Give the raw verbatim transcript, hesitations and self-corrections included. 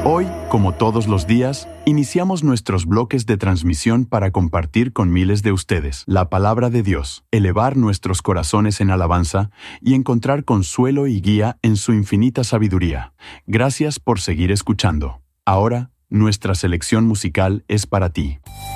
Hoy, como todos los días, iniciamos nuestros bloques de transmisión para compartir con miles de ustedes la palabra de Dios, elevar nuestros corazones en alabanza y encontrar consuelo y guía en su infinita sabiduría. Gracias por seguir escuchando. Ahora, nuestra selección musical es para ti.